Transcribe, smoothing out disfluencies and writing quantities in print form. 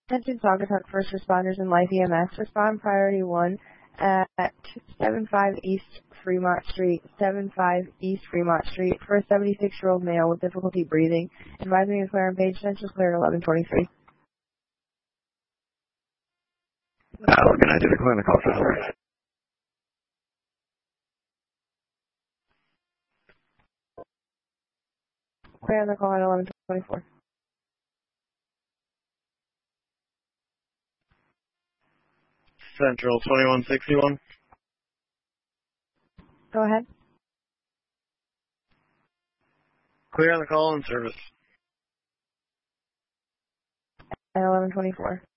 Attention Saugatuck First Responders and Life EMS. Respond priority 1 at 75 East Fremont Street, 75 East Fremont Street, for a 76-year-old male with difficulty breathing. Advising is clear on page Central clear at 11:23. Organize the clinical center. Clear on the call at 11:24. Central 2161. Go ahead. Clear on the call and service. At 11:24.